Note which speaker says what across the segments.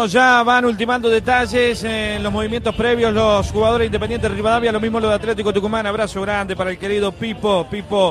Speaker 1: Bueno, ya van ultimando detalles en los movimientos previos los jugadores independientes de Rivadavia, lo mismo lo de Atlético Tucumán. Abrazo grande para el querido Pipo,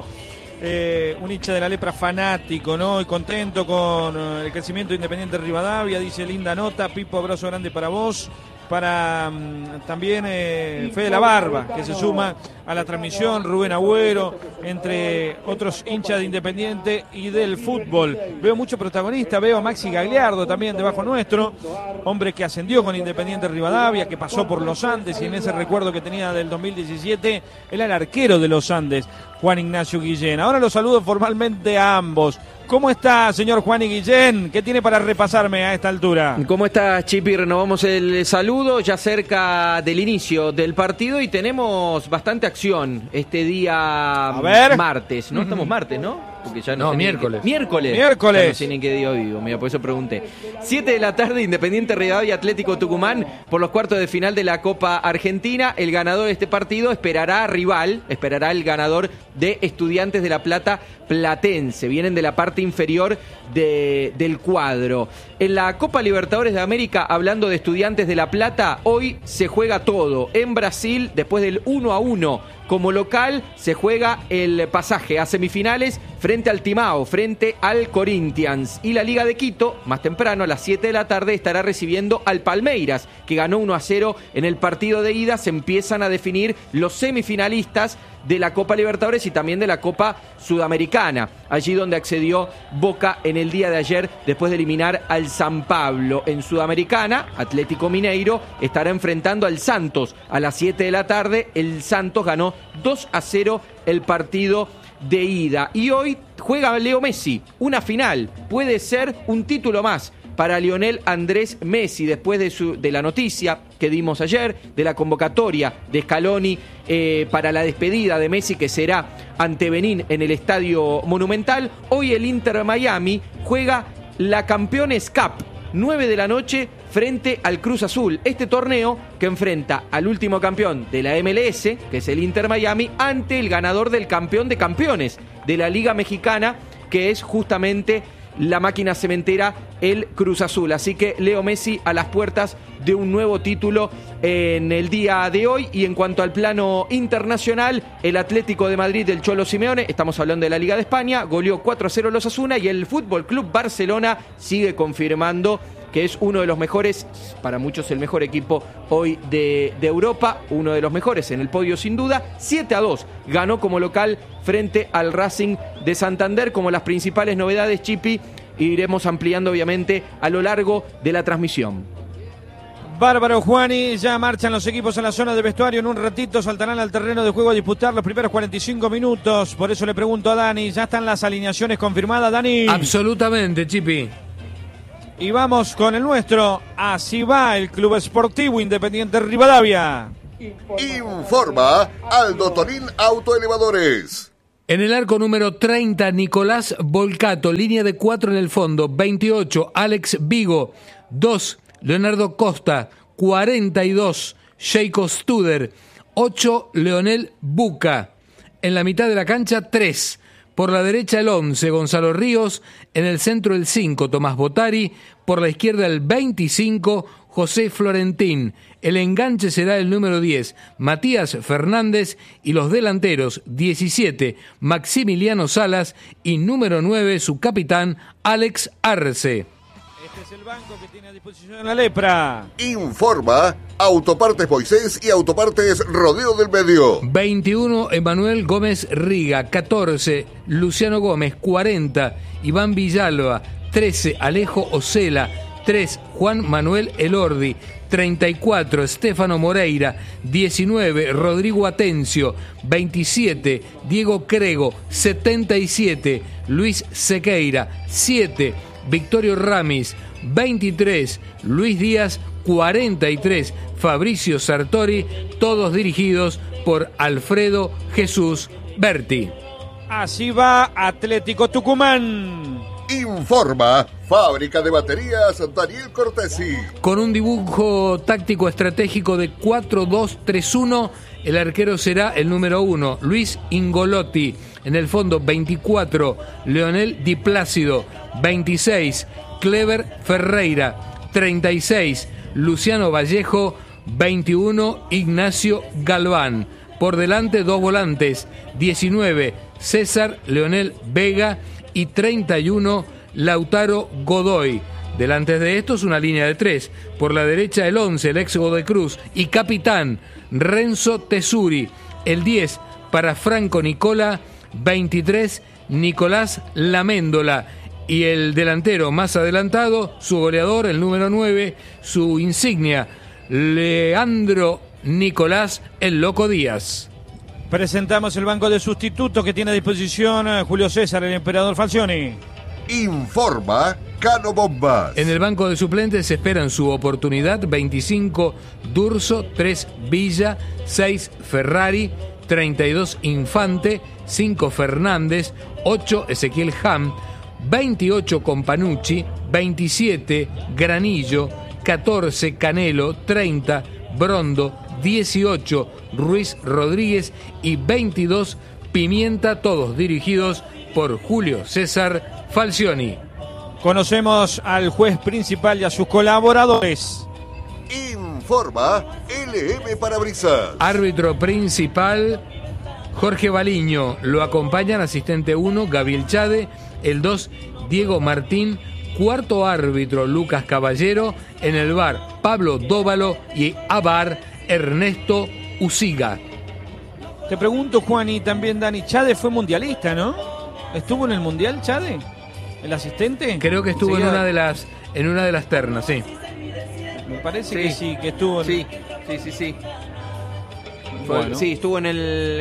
Speaker 1: un hincha de la lepra fanático, ¿no? Y contento con el crecimiento de Independiente de Rivadavia, dice linda nota. Pipo, abrazo grande para vos. Para también Fede La Barba, que se suma a la transmisión, Rubén Agüero, entre otros hinchas de Independiente y del fútbol. Veo mucho protagonista, veo a Maxi Gagliardo también debajo nuestro, hombre que ascendió con Independiente Rivadavia, que pasó por los Andes y en ese recuerdo que tenía del 2017, era el arquero de los Andes, Juan Ignacio Guillén. Ahora los saludo formalmente a ambos. ¿Cómo está, señor Juan y Guillén? ¿Qué tiene para repasarme a esta altura?
Speaker 2: ¿Cómo estás, Chipi? Renovamos el saludo ya cerca del inicio del partido y tenemos bastante acción este día martes. No estamos martes, ¿no? Porque ya no, miércoles. Miércoles. Ya no sé ni en qué día vivo, mira, por eso pregunté. 7 de la tarde, Independiente Rivadavia, Atlético Tucumán, por los cuartos de final de la Copa Argentina. El ganador de este partido esperará el ganador de Estudiantes de La Plata Platense. Vienen de la parte inferior del cuadro. En la Copa Libertadores de América, hablando de Estudiantes de La Plata, hoy se juega todo. En Brasil, después del 1-1 como local, se juega el pasaje a semifinales frente al Timao, frente al Corinthians. Y la Liga de Quito, más temprano, a las 7 de la tarde, estará recibiendo al Palmeiras, que ganó 1-0 en el partido de ida. Se empiezan a definir los semifinalistas de la Copa Libertadores y también de la Copa Sudamericana, allí donde accedió Boca en el día de ayer después de eliminar al San Pablo. En Sudamericana, Atlético Mineiro estará enfrentando al Santos a las 7 de la tarde. El Santos ganó 2-0 el partido de ida. Y hoy juega Leo Messi, una final, puede ser un título más para Lionel Andrés Messi, después de la noticia que dimos ayer, de la convocatoria de Scaloni para la despedida de Messi, que será ante Benín en el Estadio Monumental. Hoy el Inter Miami juega la Campeones Cup, 9 de la noche, frente al Cruz Azul. Este torneo que enfrenta al último campeón de la MLS, que es el Inter Miami, ante el ganador del campeón de campeones de la Liga Mexicana, que es justamente la máquina cementera, el Cruz Azul. Así que Leo Messi a las puertas de un nuevo título en el día de hoy. Y en cuanto al plano internacional, el Atlético de Madrid del Cholo Simeone, estamos hablando de la Liga de España, goleó 4-0 los Osasuna, y el Fútbol Club Barcelona sigue confirmando que es uno de los mejores, para muchos el mejor equipo hoy de Europa, uno de los mejores en el podio sin duda. 7-2 ganó como local frente al Racing de Santander. Como las principales novedades, Chipi, iremos ampliando obviamente a lo largo de la transmisión.
Speaker 1: Bárbaro, Juani, ya marchan los equipos a la zona de vestuario. En un ratito saltarán al terreno de juego a disputar los primeros 45 minutos. Por eso le pregunto a Dani, ¿ya están las alineaciones confirmadas, Dani?
Speaker 3: Absolutamente, Chipi.
Speaker 1: Y vamos con el nuestro. Así va el Club Esportivo Independiente Rivadavia.
Speaker 4: Informa Aldo Tonín Autoelevadores.
Speaker 3: En el arco número 30, Nicolás Volcato. Línea de 4 en el fondo. 28, Alex Vigo. 2, Leonardo Costa. 42, Sheiko Studer. 8, Leonel Buca. En la mitad de la cancha, 3. Por la derecha el 11, Gonzalo Ríos. En el centro el 5, Tomás Botari. Por la izquierda el 25, José Florentín. El enganche será el número 10, Matías Fernández. Y los delanteros, 17, Maximiliano Salas. Y número 9, su capitán, Alex Arce.
Speaker 1: Este es el banco que tiene a disposición la lepra.
Speaker 4: Informa Autopartes Moisés y Autopartes Rodeo del Medio.
Speaker 3: 21, Emanuel Gómez Riga. 14, Luciano Gómez. 40, Iván Villalba. 13, Alejo Ocela. 3, Juan Manuel Elordi. 34, Estefano Moreira. 19, Rodrigo Atencio. 27, Diego Crego. 77, Luis Sequeira. 7, Victorio Ramis. 23, Luis Díaz. 43, Fabricio Sartori. Todos dirigidos por Alfredo Jesús Berti.
Speaker 1: Así va Atlético Tucumán.
Speaker 4: Informa Fábrica de Baterías Daniel Cortesi.
Speaker 3: Con un dibujo táctico estratégico de 4-2-3-1, el arquero será el número 1, Luis Ingolotti. En el fondo, 24, Leonel Di Plácido. 26, Clever Ferreira. 36, Luciano Vallejo. 21, Ignacio Galván. Por delante, 2 volantes. 19, César Leonel Vega. Y 31, Lautaro Godoy. Delante de estos, una línea de 3. Por la derecha, el 11, el ex Godoy Cruz. Y capitán, Renzo Tesuri. El 10, para Franco Nicola. 23, Nicolás Laméndola. Y el delantero más adelantado, su goleador, el número 9, su insignia, Leandro Nicolás El Loco Díaz.
Speaker 1: Presentamos el banco de sustitutos que tiene a disposición Julio César, el emperador Falcioni.
Speaker 4: Informa Cano Bombas.
Speaker 3: En el banco de suplentes se esperan su oportunidad 25 Durso, 3 Villa, 6 Ferrari, 32 Infante, 5 Fernández, 8 Ezequiel Ham, 28 Companucci, 27 Granillo, 14 Canelo, 30 Brondo, 18 Ruiz Rodríguez y 22 Pimienta, todos dirigidos por Julio César Falcioni.
Speaker 1: Conocemos al juez principal y a sus colaboradores.
Speaker 4: Informa LM Parabrisas.
Speaker 3: Árbitro principal Jorge Baliño, lo acompañan asistente 1 Gabriel Chade, el 2 Diego Martín, cuarto árbitro Lucas Caballero, en el VAR Pablo Dóvalo y a VAR Ernesto Usiga.
Speaker 1: Te pregunto, Juan, y también Dani, Chade fue mundialista, ¿no? ¿Estuvo en el mundial, Chade? ¿El asistente?
Speaker 3: Creo que estuvo en una de las ternas, sí.
Speaker 1: Me parece que sí, que estuvo en...
Speaker 2: Sí.
Speaker 1: Bueno.
Speaker 2: Sí, estuvo en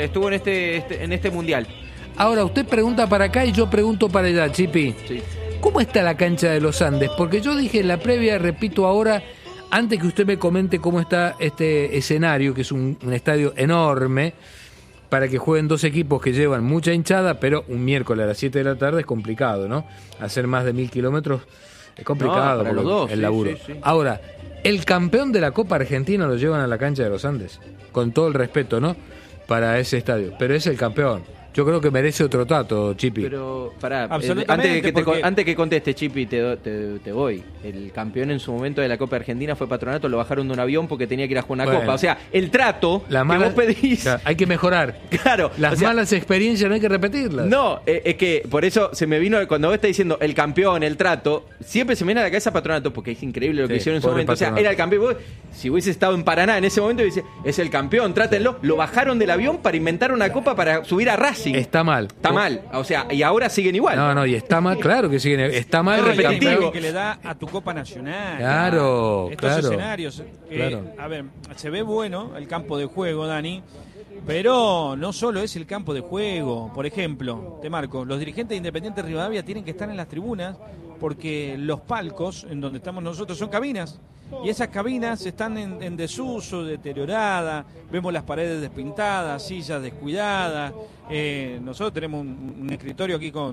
Speaker 2: este mundial.
Speaker 3: Ahora, usted pregunta para acá y yo pregunto para allá, Chipi.
Speaker 2: Sí.
Speaker 3: ¿Cómo está la cancha de los Andes? Porque yo dije en la previa, repito ahora, antes que usted me comente cómo está este escenario, que es un estadio enorme, para que jueguen 2 equipos que llevan mucha hinchada, pero un miércoles a las 7 de la tarde es complicado, ¿no? Hacer más de 1000 kilómetros es complicado
Speaker 2: para los dos,
Speaker 3: el laburo.
Speaker 2: Sí.
Speaker 3: Ahora, el campeón de la Copa Argentina lo llevan a la cancha de los Andes, con todo el respeto, ¿no? Para ese estadio, pero es el campeón. Yo creo que merece otro trato, Chipi.
Speaker 2: Pero, pará,
Speaker 1: Absolutamente,
Speaker 2: antes que conteste, Chipi, te voy. El campeón en su momento de la Copa Argentina fue Patronato, lo bajaron de un avión porque tenía que ir a jugar una copa. O sea, el trato que vos pedís...
Speaker 3: Claro, hay que mejorar.
Speaker 2: Claro.
Speaker 3: Las malas experiencias no hay que repetirlas.
Speaker 2: No, es que por eso se me vino, cuando vos estás diciendo el campeón, el trato, siempre se me viene a la cabeza Patronato, porque es increíble lo que hicieron en su momento.
Speaker 3: Patronato.
Speaker 2: O sea, era el campeón. Vos, si hubiese estado en Paraná en ese momento, dice, es el campeón, trátenlo. Lo bajaron del avión para inventar una copa para subir a Racing.
Speaker 3: Está mal.
Speaker 2: Está mal, o sea, y ahora siguen igual.
Speaker 3: No, y está mal, claro que siguen. Está mal
Speaker 1: el campeón que le da a tu Copa Nacional.
Speaker 3: Claro,
Speaker 1: estos escenarios. A ver, se ve bueno el campo de juego, Dani, pero no solo es el campo de juego. Por ejemplo, te marco, los dirigentes de Independiente Rivadavia tienen que estar en las tribunas porque los palcos en donde estamos nosotros son cabinas. Y esas cabinas están en desuso, deterioradas, vemos las paredes despintadas, sillas descuidadas. Nosotros tenemos un escritorio aquí con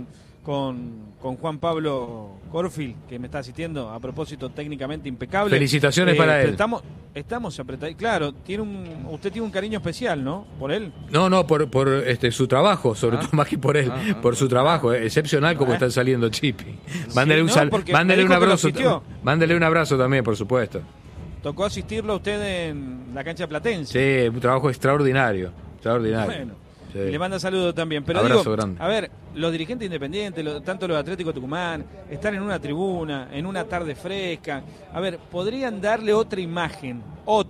Speaker 1: Juan Pablo Corfield, que me está asistiendo, a propósito, técnicamente impecable.
Speaker 3: Felicitaciones para él.
Speaker 1: Estamos apretados. Claro, usted tiene un cariño especial, ¿no? ¿Por él?
Speaker 3: No, por su trabajo, sobre todo más que por él, por su trabajo, excepcional como están saliendo, Chipi. Mándele un abrazo. Mándele un abrazo también, por supuesto.
Speaker 1: Tocó asistirlo a usted en la cancha platense.
Speaker 3: Sí, un trabajo extraordinario.
Speaker 1: Bueno. Sí. Y le manda saludos también. Pero
Speaker 3: abrazo grande.
Speaker 1: A ver, los dirigentes independientes, tanto los de Atlético Tucumán, están en una tribuna, en una tarde fresca. A ver, podrían darle otra imagen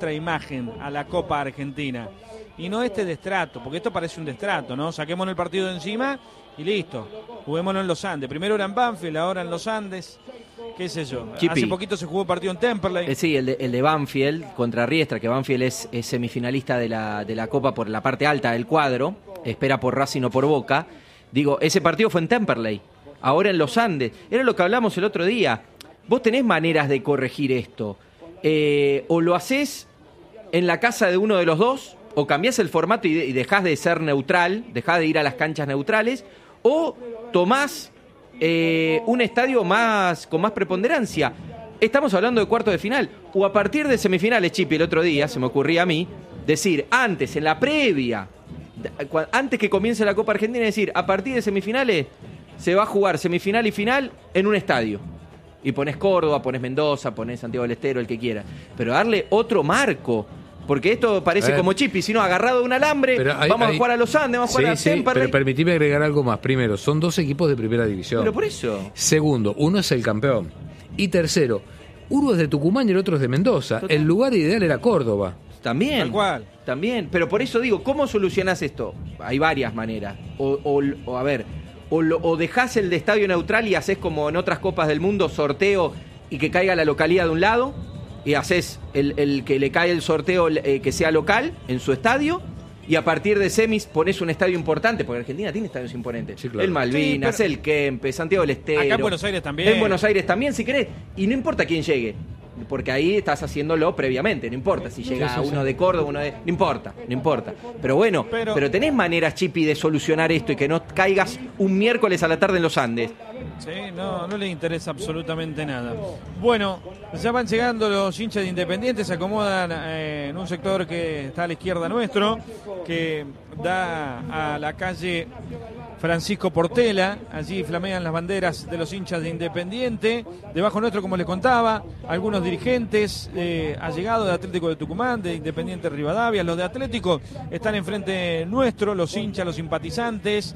Speaker 1: a la Copa Argentina. Y no este destrato, porque esto parece un destrato, ¿no? Saquémonos el partido de encima y listo. Juguémonos en los Andes. Primero era en Banfield, ahora en los Andes. ¿Qué sé yo?
Speaker 2: Chipi.
Speaker 1: Hace poquito se jugó un partido en Temperley.
Speaker 2: Sí, el de Banfield contra Riestra, que Banfield es semifinalista de la Copa por la parte alta del cuadro, espera por Racing o por Boca. Digo, ese partido fue en Temperley, ahora en los Andes. Era lo que hablamos el otro día. Vos tenés maneras de corregir esto. O lo haces en la casa de uno de los dos, o cambiás el formato y dejás de ser neutral, dejás de ir a las canchas neutrales, o tomás un estadio con más preponderancia. Estamos hablando de cuartos de final, o a partir de semifinales, Chipi, el otro día se me ocurría a mí decir, antes, en la previa, antes que comience la Copa Argentina, decir, a partir de semifinales se va a jugar semifinal y final en un estadio. y pones Córdoba, pones Mendoza, pones Santiago del Estero, el que quiera. Pero darle otro marco. Porque esto parece como Chipi, sino agarrado de un alambre, vamos a jugar a los Andes, vamos a jugar a Temperley.
Speaker 3: Pero permitime agregar algo más. Primero, son 2 equipos de primera división.
Speaker 2: Pero por eso.
Speaker 3: Segundo, uno es el campeón. Y tercero, uno es de Tucumán y el otro es de Mendoza. El lugar ideal era Córdoba.
Speaker 2: También.
Speaker 1: Tal cual.
Speaker 2: También. Pero por eso digo, ¿cómo solucionás esto? Hay varias maneras. O dejás el de estadio neutral y haces como en otras copas del mundo, sorteo y que caiga la localidad de un lado. Y haces el que le cae el sorteo que sea local en su estadio, y a partir de semis pones un estadio importante, porque Argentina tiene estadios imponentes. Sí, claro. El Malvinas, el Kempes, Santiago del Estero.
Speaker 1: Acá en Buenos Aires también.
Speaker 2: En Buenos Aires también, si querés. Y no importa quién llegue, porque ahí estás haciéndolo previamente, no importa si llega uno de Córdoba, uno de... No importa. Pero bueno, pero tenés maneras, Chipi, de solucionar esto y que no caigas un miércoles a la tarde en los Andes.
Speaker 1: Sí, no le interesa absolutamente nada. Bueno, ya van llegando los hinchas de Independiente, se acomodan en un sector que está a la izquierda nuestro, que da a la calle Francisco Portela. Allí flamean las banderas de los hinchas de Independiente. Debajo nuestro, como les contaba, algunos dirigentes allegados de Atlético de Tucumán, de Independiente Rivadavia. Los de Atlético están enfrente nuestro, los hinchas, los simpatizantes.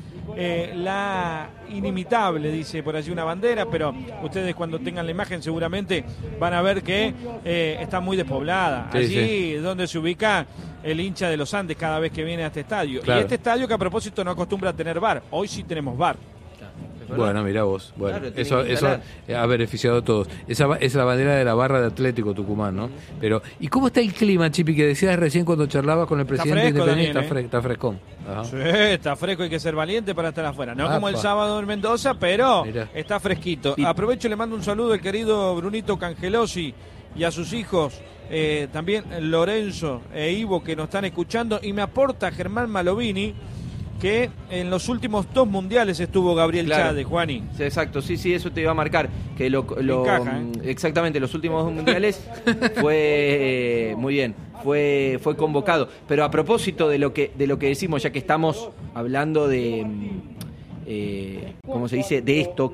Speaker 1: La inimitable, dice por allí una bandera, pero ustedes cuando tengan la imagen seguramente van a ver que está muy despoblada. Allí donde se ubica el hincha de los Andes cada vez que viene a este estadio. Claro. Y este estadio que a propósito no acostumbra a tener bar. Hoy sí tenemos bar.
Speaker 3: Bueno, mirá vos. Bueno, claro, eso ha beneficiado a todos. Esa es la bandera de la barra de Atlético Tucumán, ¿no? Pero, ¿y cómo está el clima, Chipi, que decías recién cuando charlabas con el presidente Independiente? Está frescón. Ajá.
Speaker 1: Sí, está fresco, hay que ser valiente para estar afuera. No como el sábado en Mendoza, pero está fresquito. Aprovecho y le mando un saludo al querido Brunito Cangelosi y a sus hijos, también Lorenzo e Ivo, que nos están escuchando, y me aporta Germán Malovini, que en los últimos 2 mundiales estuvo Gabriel Chade, Juani.
Speaker 2: Sí, exacto, sí, eso te iba a marcar. Que encaja, exactamente, los últimos 2 mundiales fue muy bien, fue convocado. Pero a propósito de lo que decimos, ya que estamos hablando de ¿cómo se dice? De esto,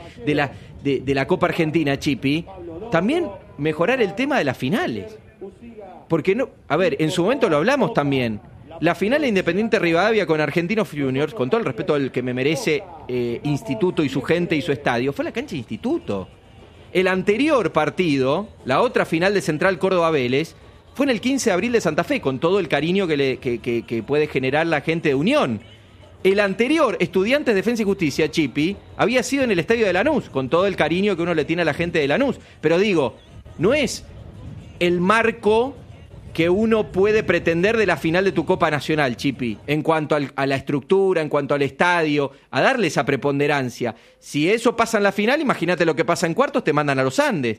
Speaker 2: de la Copa Argentina, Chipi, también mejorar el tema de las finales. Porque no, a ver, en su momento lo hablamos también. La final de Independiente Rivadavia con Argentinos Juniors, con todo el respeto al que me merece Instituto y su gente y su estadio, fue la cancha de Instituto. El anterior partido, la otra final de Central Córdoba Vélez, fue en el 15 de abril de Santa Fe, con todo el cariño que puede generar la gente de Unión. El anterior, Estudiantes, Defensa y Justicia, Chipi, había sido en el estadio de Lanús, con todo el cariño que uno le tiene a la gente de Lanús. Pero digo, no es el marco que uno puede pretender de la final de tu Copa Nacional, Chipi, en cuanto a la estructura, en cuanto al estadio, a darle esa preponderancia. Si eso pasa en la final, imagínate lo que pasa en cuartos, te mandan a los Andes.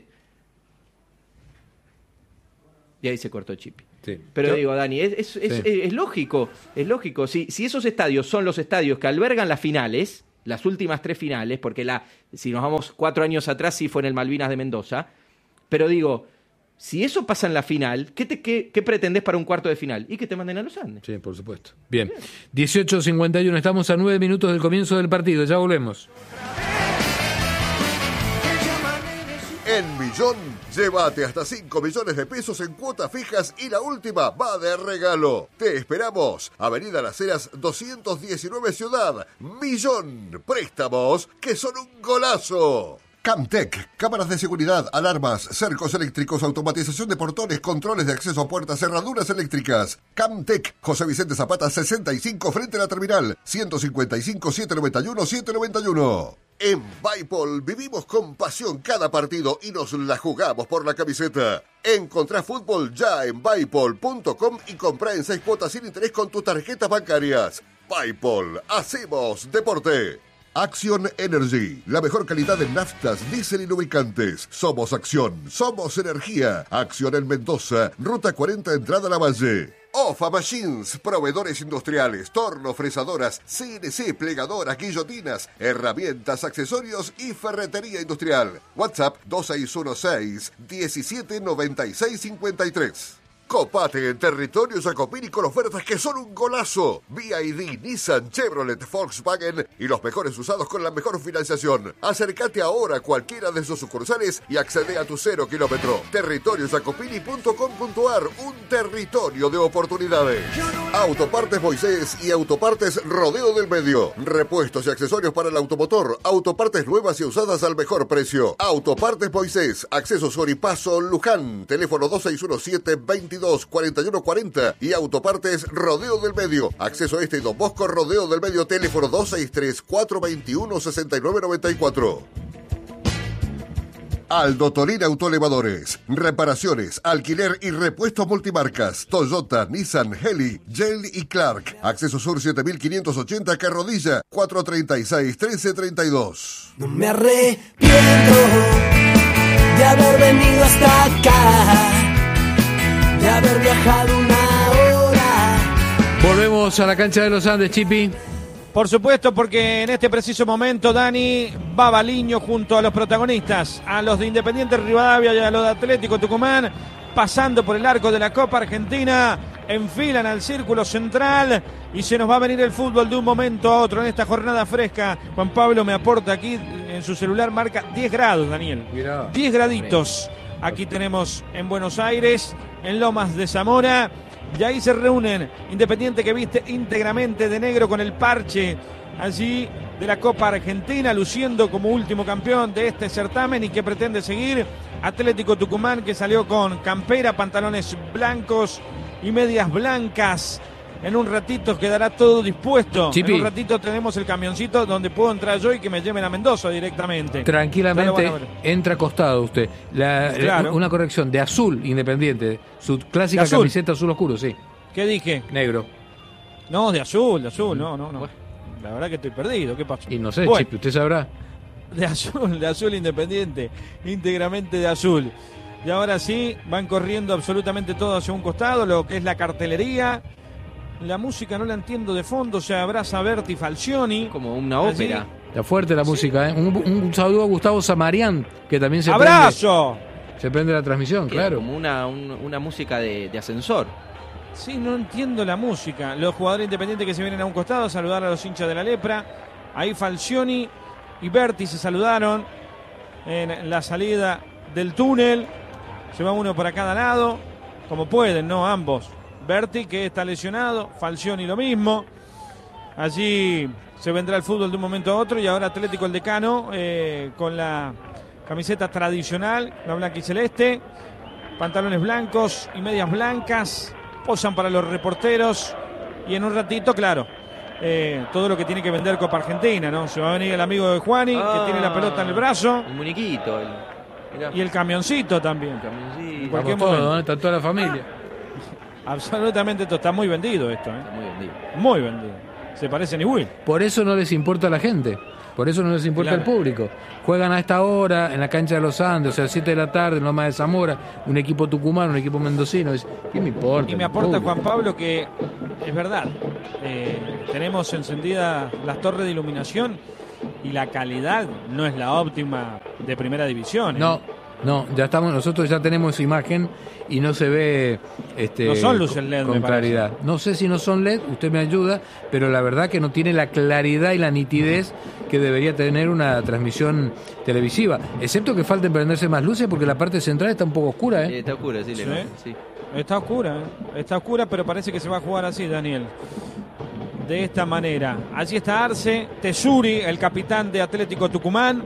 Speaker 2: Y ahí se cortó Chipi. Sí. Pero digo, Dani, es lógico, es lógico. Si esos estadios son los estadios que albergan las finales, las últimas 3 finales, porque si nos vamos 4 años atrás sí fue en el Malvinas de Mendoza, pero digo, si eso pasa en la final, ¿qué pretendés para un cuarto de final? Y que te manden a los Andes.
Speaker 3: Sí, por supuesto. Bien, 18:51, estamos a 9 minutos del comienzo del partido, ya volvemos.
Speaker 4: En Millón, llévate hasta 5 millones de pesos en cuotas fijas y la última va de regalo. Te esperamos. Avenida Las Heras 219 Ciudad. Millón. Préstamos que son un golazo. Camtec, cámaras de seguridad, alarmas, cercos eléctricos, automatización de portones, controles de acceso a puertas, cerraduras eléctricas. Camtec, José Vicente Zapata 65 frente a la terminal, 155-791-791. En Bipol vivimos con pasión cada partido y nos la jugamos por la camiseta. Encontrá fútbol ya en Bipol.com y comprá en 6 cuotas sin interés con tus tarjetas bancarias. Bipol, hacemos deporte. Acción Energy, la mejor calidad en naftas, diésel y lubricantes. Somos Acción, somos energía. Acción en Mendoza, Ruta 40, entrada a la Valle. OFA Machines, proveedores industriales, torno, fresadoras, CNC, plegadoras, guillotinas, herramientas, accesorios y ferretería industrial. WhatsApp 2616-179653. Copate en Territorio Jacopini con ofertas que son un golazo. BYD, Nissan, Chevrolet, Volkswagen y los mejores usados con la mejor financiación. Acércate ahora a cualquiera de sus sucursales y accede a tu 0 kilómetro. territoriojacopini.com.ar, un territorio de oportunidades. Autopartes Moisés y Autopartes Rodeo del Medio. Repuestos y accesorios para el automotor. Autopartes nuevas y usadas al mejor precio. Autopartes Moisés, Acceso Soripaso, Luján. Teléfono 2617-224140 y Autopartes Rodeo del Medio. Acceso Este y Don Bosco, Rodeo del Medio. Teléfono 263-421-6994. Aldo Torín Autoelevadores. Reparaciones, alquiler y repuestos multimarcas. Toyota, Nissan, Heli, Yale y Clark. Acceso Sur 7580, Carrodilla, 436-1332.
Speaker 5: No me arrepiento de haber venido hasta acá, de haber viajado una hora.
Speaker 3: Volvemos a la cancha de los Andes, Chipi.
Speaker 1: Por supuesto, porque en este preciso momento, Dani, va Baliño junto a los protagonistas, a los de Independiente Rivadavia y a los de Atlético Tucumán, pasando por el arco de la Copa Argentina, enfilan al círculo central y se nos va a venir el fútbol de un momento a otro en esta jornada fresca. Juan Pablo me aporta aquí en su celular, marca 10 grados, Daniel.
Speaker 3: Mirá.
Speaker 1: 10 graditos. Aquí tenemos en Buenos Aires, en Lomas de Zamora. Y ahí se reúnen Independiente, que viste íntegramente de negro con el parche allí de la Copa Argentina, luciendo como último campeón de este certamen y que pretende seguir. Atlético Tucumán, que salió con campera, pantalones blancos y medias blancas. En un ratito quedará todo dispuesto.
Speaker 3: Chipi.
Speaker 1: En un ratito tenemos el camioncito donde puedo entrar yo y que me lleven a Mendoza directamente.
Speaker 3: Tranquilamente entra acostado usted.
Speaker 1: Claro.
Speaker 3: Una corrección, de azul Independiente. Su clásica
Speaker 1: azul.
Speaker 3: camiseta azul oscuro, sí.
Speaker 1: ¿Qué dije?
Speaker 3: Negro.
Speaker 1: No, de azul, no. La verdad que estoy perdido, ¿qué pasó?
Speaker 3: Y no sé,
Speaker 1: Bueno,
Speaker 3: Chipi, usted sabrá.
Speaker 1: de azul Independiente, íntegramente de azul. Y ahora sí, van corriendo absolutamente todo hacia un costado, lo que es la cartelería. La música no la entiendo de fondo, se abraza Berti Falcioni.
Speaker 2: Como una ópera.
Speaker 1: Allí.
Speaker 3: Está fuerte la música, ¿eh? Un saludo a Gustavo Samarián, que también se
Speaker 1: ¡Abrazo!
Speaker 3: Se prende la transmisión, claro.
Speaker 2: Como una música de ascensor.
Speaker 1: Sí, no entiendo la música. Los jugadores independientes que se vienen a un costado a saludar a los hinchas de la Lepra. Ahí Falcioni y Berti se saludaron en la salida del túnel. Se va uno para cada lado, como pueden, ¿no? Ambos. Berti, que está lesionado, Falcioni lo mismo. Allí se vendrá el fútbol de un momento a otro y ahora Atlético el Decano con la camiseta tradicional, la blanca y celeste, pantalones blancos y medias blancas, posan para los reporteros y en un ratito, claro, todo lo que tiene que vender Copa Argentina, ¿no? Se va a venir el amigo de Juani, que tiene la pelota en el brazo.
Speaker 2: El muñequito.
Speaker 1: Y el camioncito también. En cualquier
Speaker 3: Estamos todos,
Speaker 1: momento.
Speaker 3: ¿no? Está toda la familia.
Speaker 1: Absolutamente, esto está muy vendido esto, ¿eh?
Speaker 2: Está muy vendido.
Speaker 1: Muy vendido. Se parecen igual.
Speaker 3: Por eso no les importa a la gente. Por eso no les importa
Speaker 1: Claro.
Speaker 3: el público. Juegan a esta hora en la cancha de los Andes, o sea, a las 7 de la tarde en Loma de Zamora, un equipo tucumano, un equipo mendocino. ¿Qué me importa?
Speaker 1: Y me aporta Juan Pablo que es verdad. Tenemos encendidas las torres de iluminación y la calidad no es la óptima de primera división, ¿eh?
Speaker 3: No, nosotros ya tenemos imagen y no se ve
Speaker 1: no son luces LED,
Speaker 3: con
Speaker 1: me parece.
Speaker 3: claridad. No sé si no son LED, usted me ayuda, pero la verdad que no tiene la claridad y la nitidez que debería tener una transmisión televisiva, excepto que falten prenderse más luces porque la parte central está un poco oscura, ¿eh?
Speaker 2: Está oscura, sí,
Speaker 1: ¿Sí?
Speaker 2: sí.
Speaker 1: Está oscura, ¿eh? Está oscura, pero parece que se va a jugar así, Daniel. De esta manera. Allí está Arce Tesuri, el capitán de Atlético Tucumán.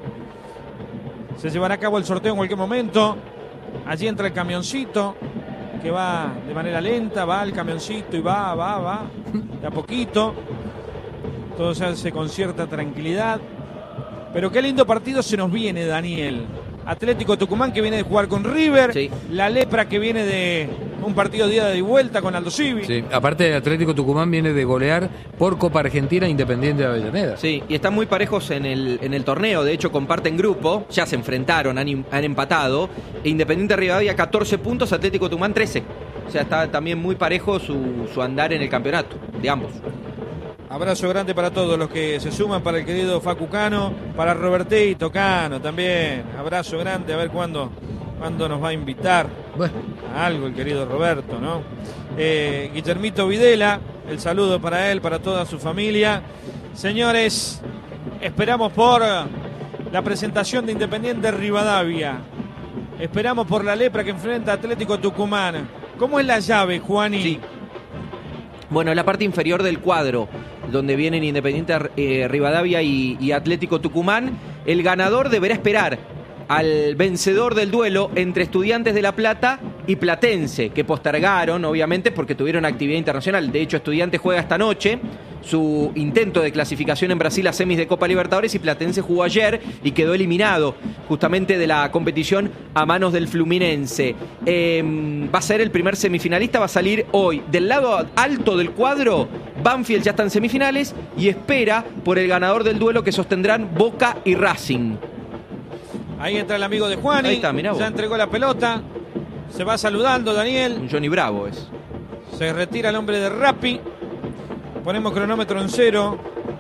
Speaker 1: Se llevará a cabo el sorteo en cualquier momento. Allí entra el camioncito, que va de manera lenta, va el camioncito y va, de a poquito. Todo se hace con cierta tranquilidad. Pero qué lindo partido se nos viene, Daniel. Atlético Tucumán, que viene de jugar con River.
Speaker 2: Sí.
Speaker 1: La Lepra, que viene de un partido de ida y vuelta con Aldo Civi.
Speaker 3: Sí, aparte Atlético Tucumán viene de golear por Copa Argentina Independiente de Avellaneda.
Speaker 2: Sí, y están muy parejos en el torneo. De hecho, comparten grupo. Ya se enfrentaron, han empatado. Independiente Rivadavia 14 puntos, Atlético Tucumán 13. O sea, está también muy parejo su andar en el campeonato, de ambos.
Speaker 1: Abrazo grande para todos los que se suman, para el querido Facu Cano, para Robertito Cano también. Abrazo grande, a ver cuándo nos va a invitar. Bueno. Algo el querido Roberto, ¿no? Guillermito Videla, el saludo para él, para toda su familia. Señores, esperamos por la presentación de Independiente Rivadavia. Esperamos por la lepra que enfrenta a Atlético Tucumán. ¿Cómo es la llave, Juani?
Speaker 2: Sí. Bueno, la parte inferior del cuadro, donde vienen Independiente Rivadavia y Atlético Tucumán, el ganador deberá esperar al vencedor del duelo entre Estudiantes de La Plata y Platense, que postergaron, obviamente, porque tuvieron actividad internacional. De hecho, Estudiantes juega esta noche su intento de clasificación en Brasil a semis de Copa Libertadores, y Platense jugó ayer y quedó eliminado justamente de la competición a manos del Fluminense. Va a ser el primer semifinalista, va a salir hoy. Del lado alto del cuadro, Banfield ya está en semifinales y espera por el ganador del duelo que sostendrán Boca y Racing.
Speaker 1: Ahí entra el amigo de Juani.
Speaker 2: Ahí está, mirá vos.
Speaker 1: Ya entregó la pelota. Se va saludando Daniel.
Speaker 2: Un Johnny Bravo es.
Speaker 1: Se retira el hombre de Rappi. Ponemos cronómetro en 0.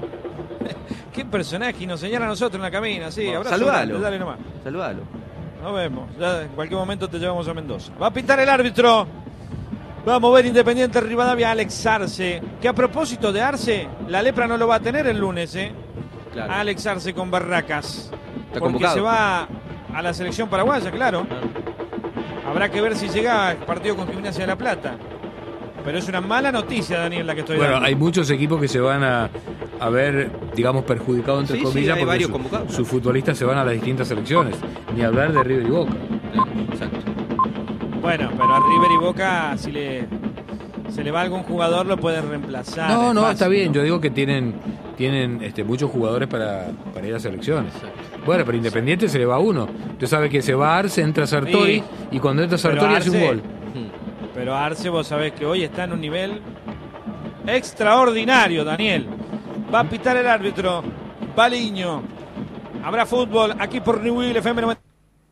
Speaker 1: Qué personaje, y nos señala a nosotros en la cabina. Sí, abrazo.
Speaker 2: Saludalo.
Speaker 1: Dale nomás.
Speaker 2: Saludalo.
Speaker 1: Nos vemos. Ya en cualquier momento te llevamos a Mendoza. Va a pintar el árbitro. Va a mover Independiente Rivadavia, Alex Arce. Que a propósito de Arce, la lepra no lo va a tener el lunes, ¿eh? Claro. Alex Arce con Barracas.
Speaker 2: Está
Speaker 1: porque
Speaker 2: convocado.
Speaker 1: Se va a la selección paraguaya, claro. Habrá que ver si llega al partido con Gimnasia de La Plata. Pero es una mala noticia, Daniel, la que estoy dando.
Speaker 3: Bueno, hay muchos equipos que se van a ver, digamos, perjudicados, entre comillas,
Speaker 2: hay
Speaker 3: porque sus futbolistas se van a las distintas selecciones. Ni hablar de River y Boca.
Speaker 2: Exacto.
Speaker 1: Bueno, pero a River y Boca, si se le va algún jugador, lo pueden reemplazar.
Speaker 3: No,
Speaker 1: fácil,
Speaker 3: está bien.
Speaker 1: ¿no?
Speaker 3: Yo digo que tienen muchos jugadores para ir a selecciones. Bueno, pero Independiente se le va uno. Usted sabe que se va Arce, entra Sartori, sí, y cuando entra Sartori hace un gol.
Speaker 1: Pero Arce, vos sabés que hoy está en un nivel extraordinario, Daniel. Va a pitar el árbitro Baliño. Habrá fútbol aquí por New Will FM 90.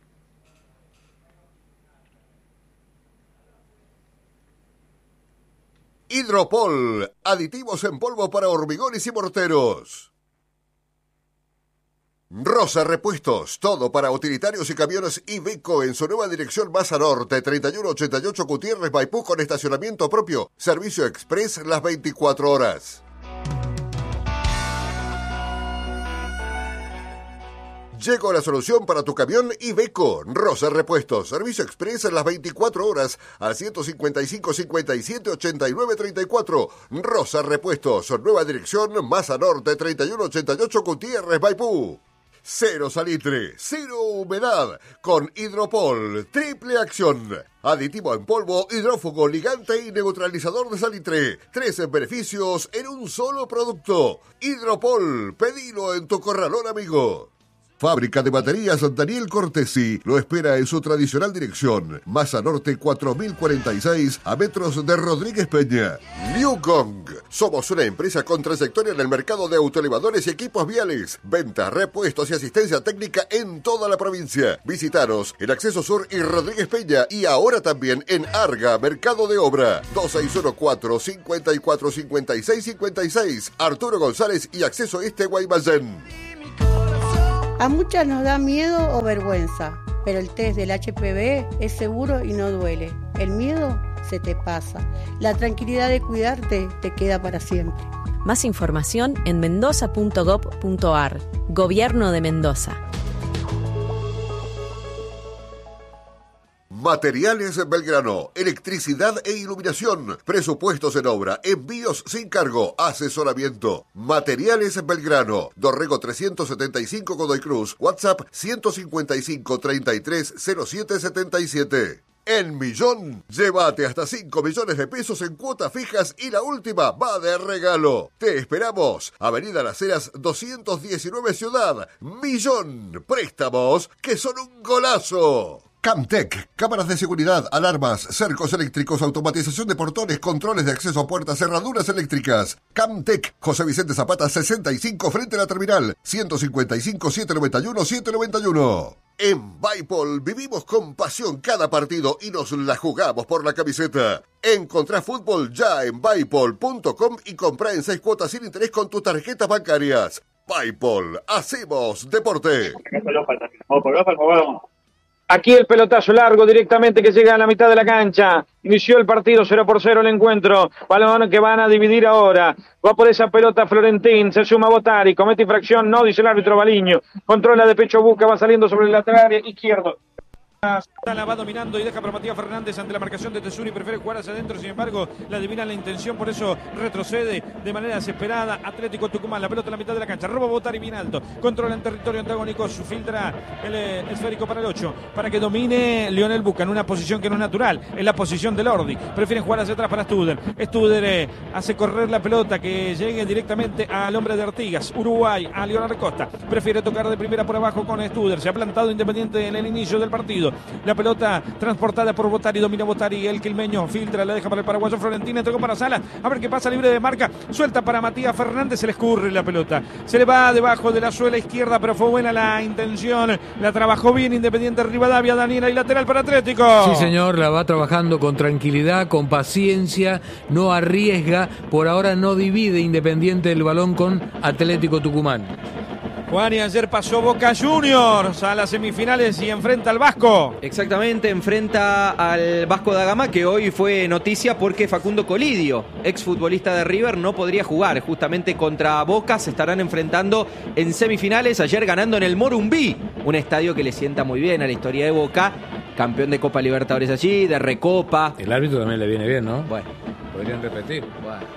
Speaker 4: Hidropol, aditivos en polvo para hormigones y morteros. Rosa Repuestos, todo para utilitarios y camiones Iveco en su nueva dirección Maza Norte, 3188 Gutiérrez, Maipú, con estacionamiento propio. Servicio express las 24 horas. Llegó la solución para tu camión Iveco. Rosa Repuestos, servicio express en las 24 horas al 155 57 89 34. Rosa Repuestos, nueva dirección Maza Norte, 3188 Gutiérrez, Maipú. Cero salitre, cero humedad, con Hidropol, triple acción. Aditivo en polvo, hidrófugo, ligante y neutralizador de salitre. 13 beneficios en un solo producto. Hidropol, pedilo en tu corralón, amigo. Fábrica de baterías Daniel Cortesi lo espera en su tradicional dirección. Maza Norte 4046, a metros de Rodríguez Peña. Liu Gong. Somos una empresa con trayectoria en el mercado de autoelevadores y equipos viales. Venta, repuestos y asistencia técnica en toda la provincia. Visítanos en Acceso Sur y Rodríguez Peña, y ahora también en Arga, Mercado de Obra. 2614-545656. Arturo González y Acceso Este, Guaymallén.
Speaker 6: A muchas nos da miedo o vergüenza, pero el test del HPV es seguro y no duele. El miedo se te pasa. La tranquilidad de cuidarte te queda para siempre.
Speaker 7: Más información en mendoza.gov.ar. Gobierno de Mendoza.
Speaker 4: Materiales Belgrano, electricidad e iluminación, presupuestos en obra, envíos sin cargo, asesoramiento. Materiales Belgrano, Dorrego 375 Godoy Cruz, WhatsApp 155 33 07 77. En Millón, llévate hasta 5 millones de pesos en cuotas fijas y la última va de regalo. Te esperamos. Avenida Las Heras 219 Ciudad. Millón, préstamos que son un golazo. Camtec, cámaras de seguridad, alarmas, cercos eléctricos, automatización de portones, controles de acceso a puertas, cerraduras eléctricas. Camtec, José Vicente Zapata 65 frente a la terminal, 155 791 791. En Baipol vivimos con pasión cada partido y nos la jugamos por la camiseta. Encontrá fútbol ya en Baipol.com y comprá en 6 cuotas sin interés con tus tarjetas bancarias. Baipol, hacemos deporte.
Speaker 1: Aquí el pelotazo largo directamente que llega a la mitad de la cancha. Inició el partido 0-0 el encuentro. Balón que van a dividir ahora. Va por esa pelota Florentín. Se suma Botari. Comete infracción. No, dice el árbitro Baliño. Controla de pecho Buca. Va saliendo sobre el lateral izquierdo. La va dominando y deja para Matías Fernández ante la marcación de Tesuri, prefiere jugar hacia adentro, sin embargo la adivina la intención, por eso retrocede de manera desesperada. Atlético Tucumán, la pelota en la mitad de la cancha, roba Botari bien alto, controla en territorio antagónico, filtra el esférico para el 8, para que domine Lionel Buca en una posición que no es natural, en la posición de Lordi, prefieren jugar hacia atrás para Studer. Studer hace correr la pelota que llegue directamente al hombre de Artigas, Uruguay, a Leonardo Costa, prefiere tocar de primera por abajo con Studer, se ha plantado Independiente en el inicio del partido. La pelota transportada por Botari, domina Botari, el quilmeño filtra, la deja para el paraguayo Florentina, tocó para Sala, a ver qué pasa, libre de marca, suelta para Matías Fernández, se le escurre la pelota, se le va debajo de la suela izquierda, pero fue buena la intención, la trabajó bien Independiente Rivadavia, Daniela, y lateral para Atlético.
Speaker 3: Sí señor, la va trabajando con tranquilidad, con paciencia, no arriesga, por ahora no divide Independiente el balón con Atlético Tucumán.
Speaker 1: Juan, y ayer pasó Boca Juniors a las semifinales y enfrenta al Vasco.
Speaker 2: Exactamente, enfrenta al Vasco da Gama, que hoy fue noticia porque Facundo Colidio, exfutbolista de River, no podría jugar. Justamente contra Boca se estarán enfrentando en semifinales, ayer ganando en el Morumbí, un estadio que le sienta muy bien a la historia de Boca, campeón de Copa Libertadores allí, de Recopa.
Speaker 3: El árbitro también le viene bien, ¿no?
Speaker 2: Bueno.
Speaker 3: Podrían repetir.
Speaker 2: Bueno.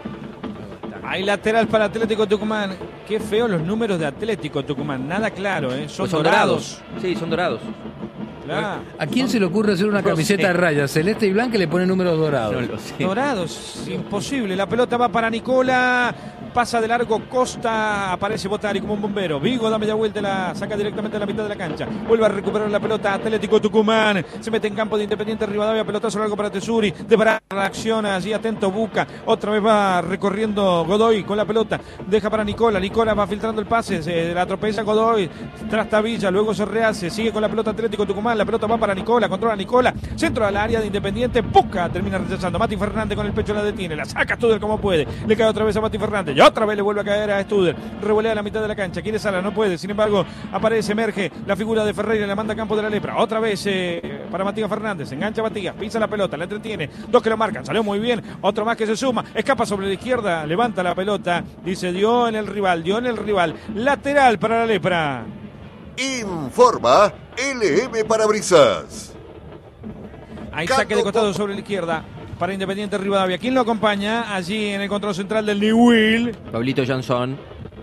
Speaker 1: Hay lateral para Atlético Tucumán. Qué feo los números de Atlético Tucumán. Nada claro, ¿eh? Son dorados.
Speaker 2: Sí, son dorados.
Speaker 1: Claro.
Speaker 3: ¿A quién se le ocurre hacer una camiseta de rayas celeste y blanca y le pone números dorados?
Speaker 2: No lo sé.
Speaker 1: Dorados, imposible. La pelota va para Nicola. Pasa de largo Costa, aparece Botari como un bombero. Vigo da media vuelta y la saca directamente a la mitad de la cancha. Vuelve a recuperar la pelota Atlético Tucumán. Se mete en campo de Independiente Rivadavia. Pelotazo largo para Tesuri. De para reacciona allí atento Buca. Otra vez va recorriendo Godoy con la pelota. Deja para Nicola. Nicola va filtrando el pase. Se la atropella Godoy. Trastabilla. Luego se rehace. Sigue con la pelota Atlético Tucumán. La pelota va para Nicola. Controla Nicola. Centro al área de Independiente. Buca termina rechazando. Mati Fernández con el pecho la detiene. La saca Studer como puede. Le cae otra vez a Mati Fernández. Y otra vez le vuelve a caer a Studer. Revolea a la mitad de la cancha. Quiere Sala, no puede. Sin embargo, aparece, emerge la figura de Ferreira. La manda a campo de la Lepra. Otra vez para Matías Fernández. Engancha Matías. Pisa la pelota. La entretiene. Dos que lo marcan. Salió muy bien. Otro más que se suma. Escapa sobre la izquierda. Levanta la pelota. Dice, dio en el rival. Lateral para la Lepra.
Speaker 4: Informa LM Parabrisas.
Speaker 1: Hay saque de costado sobre la izquierda para Independiente Rivadavia. ¿Quién lo acompaña allí en el control central del Newell?
Speaker 2: Pablito Jansson,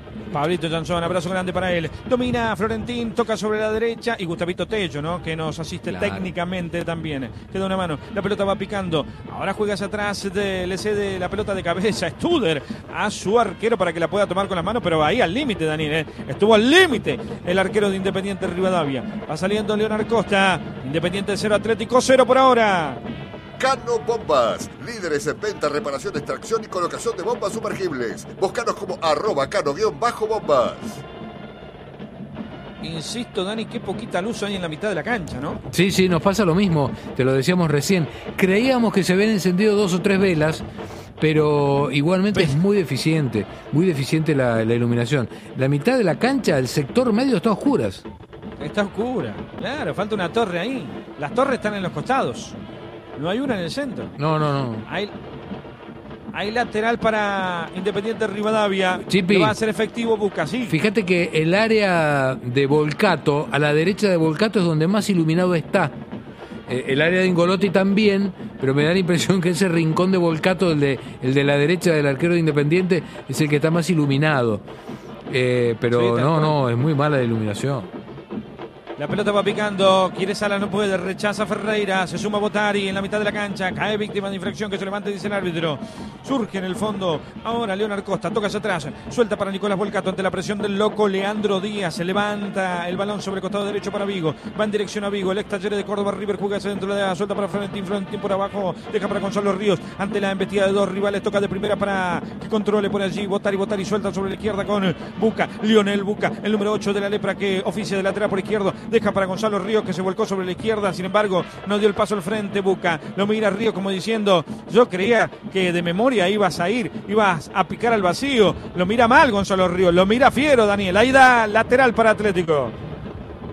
Speaker 1: abrazo grande para él. Domina Florentín, toca sobre la derecha y Gustavito Tello, ¿no? Que nos asiste técnicamente también. Queda una mano, la pelota va picando. Ahora juega hacia atrás, le cede la pelota de cabeza Studer a su arquero para que la pueda tomar con las manos, pero ahí al límite, Daniel, estuvo al límite el arquero de Independiente Rivadavia. Va saliendo Leonardo Costa. Independiente 0, Atlético 0 por ahora.
Speaker 4: Cano Bombas, líderes en venta, reparación, extracción y colocación de bombas sumergibles. Búscanos como @cano_bombas.
Speaker 1: Insisto, Dani, qué poquita luz hay en la mitad de la cancha, ¿no?
Speaker 3: Sí, nos pasa lo mismo, te lo decíamos recién. Creíamos que se habían encendido 2 o 3 velas, pero igualmente es muy deficiente la iluminación. La mitad de la cancha, el sector medio está a oscuras.
Speaker 1: Está oscura, claro, falta una torre ahí. Las torres están en los costados. No hay una en el centro.
Speaker 3: No.
Speaker 1: Hay lateral para Independiente Rivadavia.
Speaker 3: Chipi,
Speaker 1: que va a ser efectivo Buca, sí.
Speaker 3: Fíjate que el área de Volcato, a la derecha de Volcato es donde más iluminado está. El área de Ingolotti también, pero me da la impresión que ese rincón de Volcato, el de la derecha del arquero de Independiente, es el que está más iluminado. Pero sí, no, es muy mala la iluminación.
Speaker 1: La pelota va picando, quiere Sala, no puede, rechaza Ferreira, se suma Botari en la mitad de la cancha, cae víctima de infracción, que se levante, dice el árbitro. Surge en el fondo, ahora Leonardo Costa, toca hacia atrás, suelta para Nicolás Volcato ante la presión del loco Leandro Díaz, se levanta el balón sobre el costado derecho para Vigo, va en dirección a Vigo, el ex Talleres de Córdoba, River juega hacia dentro de la suelta para Florentín por abajo, deja para Gonzalo Ríos, ante la embestida de dos rivales, toca de primera para que controle por allí, Botari suelta sobre la izquierda con Buca, Lionel Buca, el número 8 de la Lepra que oficia de lateral por izquierdo, deja para Gonzalo Ríos que se volcó sobre la izquierda, sin embargo no dio el paso al frente. Buca lo mira Ríos como diciendo, yo creía que de memoria ibas a picar al vacío. Lo mira mal Gonzalo Ríos, lo mira fiero Daniel, ahí da lateral para Atlético.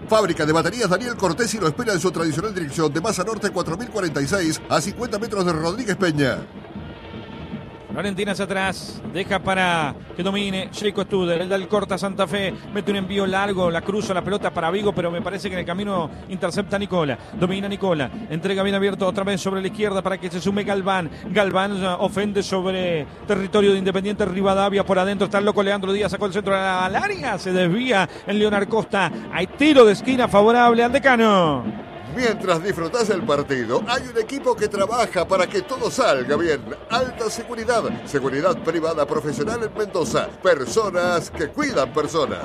Speaker 4: Fábrica de baterías Daniel Cortesi lo espera en su tradicional dirección de Masa Norte 4046 a 50 metros de Rodríguez Peña.
Speaker 1: Florentín hacia atrás, deja para que domine Sheiko Studer, el del Corta Santa Fe, mete un envío largo, la cruza la pelota para Vigo, pero me parece que en el camino intercepta Nicola, domina Nicola, entrega bien abierto otra vez sobre la izquierda para que se sume Galván, ofende sobre territorio de Independiente Rivadavia, por adentro está el loco Leandro Díaz, sacó el centro al área, se desvía en Leonard Costa, hay tiro de esquina favorable al Decano.
Speaker 4: Mientras disfrutás el partido, hay un equipo que trabaja para que todo salga bien. Alta seguridad, seguridad privada profesional en Mendoza. Personas que cuidan personas.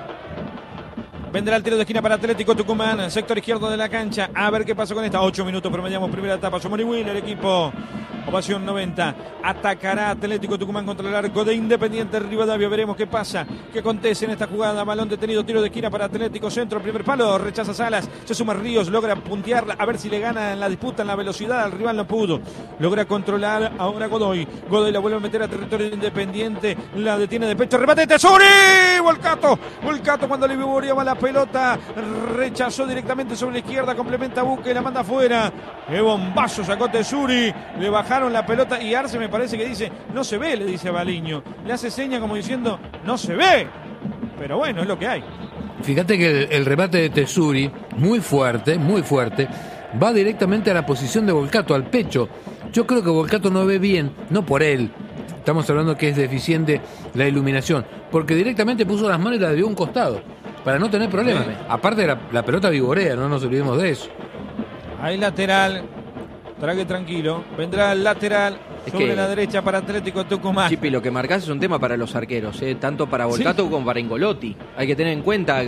Speaker 1: Vendrá el tiro de esquina para Atlético Tucumán, sector izquierdo de la cancha. A ver qué pasa con esta. 8 minutos, promediamos primera etapa. Somoni Will, el equipo. Ovación 90. Atacará Atlético Tucumán contra el arco de Independiente Rivadavia. Veremos qué pasa, qué acontece en esta jugada. Balón detenido, tiro de esquina para Atlético Centro. Primer palo, rechaza Salas. Se suma Ríos, logra puntearla. A ver si le gana en la disputa, en la velocidad. Al rival no pudo. Logra controlar ahora Godoy. Godoy la vuelve a meter a territorio de Independiente. La detiene de pecho. Remate Tesuri. Volcato cuando le vivoreaba la pelota. Rechazó directamente sobre la izquierda. Complementa Buque y la manda afuera. Qué bombazo sacó Tesuri. Le bajaron la pelota y Arce me parece que dice, no se ve, le dice a Baliño. Le hace seña como diciendo, no se ve. Pero bueno, es lo que hay.
Speaker 3: Fíjate que el remate de Tesuri, muy fuerte, va directamente a la posición de Volcato, al pecho. Yo creo que Volcato no ve bien, no por él. Estamos hablando que es deficiente la iluminación, porque directamente puso las manos y la desvió a un costado, para no tener problemas. Sí. Aparte la pelota vigorea, no nos olvidemos de eso.
Speaker 1: Hay lateral. Trague tranquilo, vendrá el lateral sobre la derecha para Atlético Tucumán.
Speaker 2: Chipi, lo que marcás es un tema para los arqueros, tanto para Volcato como para Ingolotti. Hay que tener en cuenta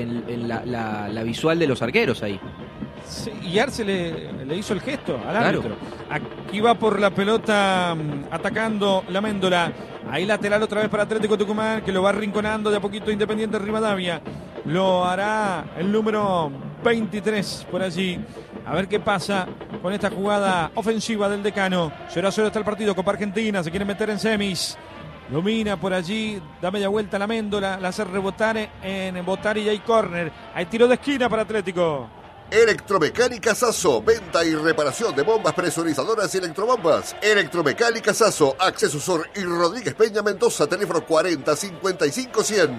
Speaker 2: la visual de los arqueros ahí.
Speaker 1: Sí, y Arce le hizo el gesto al árbitro. Aquí va por la pelota atacando la Méndola. Ahí lateral otra vez para Atlético Tucumán, que lo va arrinconando de a poquito Independiente Rivadavia. Lo hará el número 23 por allí. A ver qué pasa con esta jugada ofensiva del Decano. 0-0 está el partido. Copa Argentina, se quiere meter en semis. Domina por allí, da media vuelta la Méndola, la hace rebotar en Botari y hay córner. Hay tiro de esquina para Atlético.
Speaker 4: Electromecánica Sasso, venta y reparación de bombas presurizadoras y electrobombas. Electromecánica Sasso, Acceso Sur y Rodríguez Peña Mendoza, teléfono 40 55 100.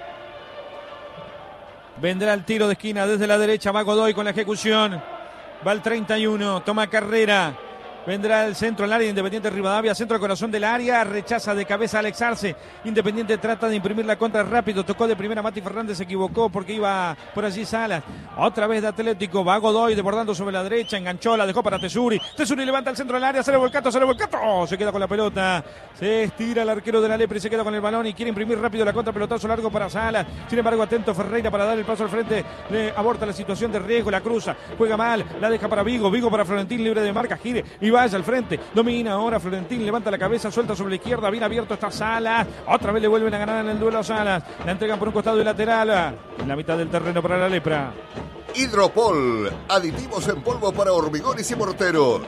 Speaker 1: Vendrá el tiro de esquina desde la derecha, va Godoy con la ejecución. Va el 31, toma carrera. Vendrá el centro al área de Independiente Rivadavia, centro al corazón del área, rechaza de cabeza Alex Arce. Independiente trata de imprimir la contra rápido, tocó de primera Mati Fernández, se equivocó porque iba por allí Salas. Otra vez de Atlético, va Godoy desbordando sobre la derecha, enganchó, la dejó para Tesuri. Tesuri levanta el centro al área, sale Volcato, se queda con la pelota. Se estira el arquero de la Lepre y se queda con el balón y quiere imprimir rápido la contra, pelotazo largo para Salas. Sin embargo, atento Ferreira para dar el paso al frente, le aborta la situación de riesgo, la cruza, juega mal, la deja para Vigo para Florentín, libre de marca, gire y vaya al frente, domina ahora Florentín, levanta la cabeza, suelta sobre la izquierda, bien abierto está Salas, otra vez le vuelven a ganar en el duelo a Salas, la entregan por un costado y lateral, en la mitad del terreno para la Lepra.
Speaker 4: Hidropol, aditivos en polvo para hormigones y morteros.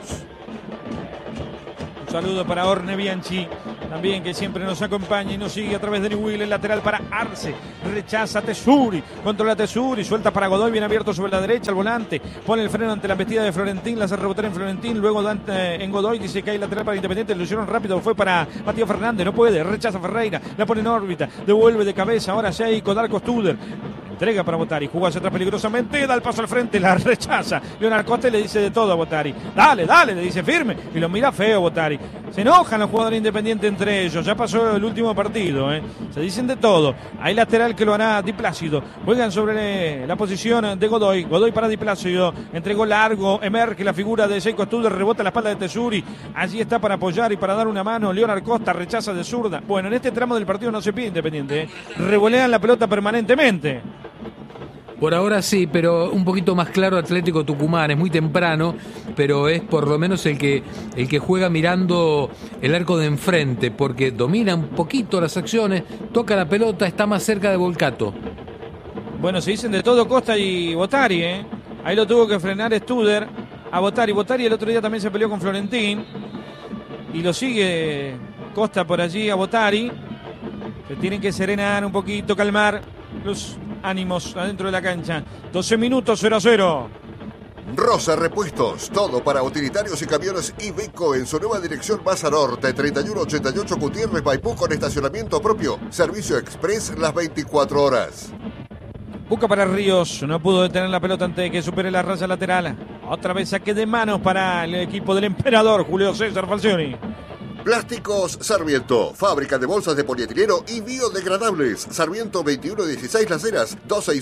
Speaker 1: Un saludo para Orne Bianchi, también que siempre nos acompaña y nos sigue a través de New Will, el lateral para Arce, rechaza Tesuri, controla Tesuri, suelta para Godoy, bien abierto sobre la derecha, el volante, pone el freno ante la embestida de Florentín, la hace rebotar en Florentín, luego en Godoy, dice que hay lateral para Independiente, lo hicieron rápido, fue para Matías Fernández, no puede, rechaza Ferreira, la pone en órbita, devuelve de cabeza, ahora Sheiko, Darko Studer, entrega para Botari, jugó hacia atrás peligrosamente, da el paso al frente, la rechaza, Leonard Costa le dice de todo a Botari, dale, le dice firme, y lo mira feo Botari, se enojan los jugadores Independientes entre ellos, ya pasó el último partido, se dicen de todo, hay lateral que lo hará Di Plácido, juegan sobre la posición de Godoy, Godoy para Di Plácido, entregó largo, emerge la figura de Sheiko Studer, rebota la espalda de Tesuri, allí está para apoyar y para dar una mano, Leonard Costa rechaza de zurda, bueno, en este tramo del partido no se pide Independiente, revolean la pelota permanentemente.
Speaker 3: Por ahora sí, pero un poquito más claro Atlético Tucumán, es muy temprano, pero es por lo menos el que juega mirando el arco de enfrente, porque domina un poquito las acciones, toca la pelota, está más cerca de Volcato.
Speaker 1: Bueno, se dicen de todo Costa y Botari, ahí lo tuvo que frenar Studer a Botari. Botari el otro día también se peleó con Florentín y lo sigue Costa por allí a Botari. Se tienen que serenar un poquito, calmar los ánimos adentro de la cancha. 12 minutos, 0-0.
Speaker 4: Rosa Repuestos, todo para utilitarios y camiones Iveco en su nueva dirección Baza Norte, 3188 Gutiérrez Maipú, con estacionamiento propio, servicio express las 24 horas.
Speaker 1: Busca para Ríos, no pudo detener la pelota antes de que supere la raya lateral. Otra vez saque de manos para el equipo del emperador Julio César Falcioni.
Speaker 4: Plásticos Sarmiento, fábrica de bolsas de polietileno y biodegradables. Sarmiento 2116 Las Heras,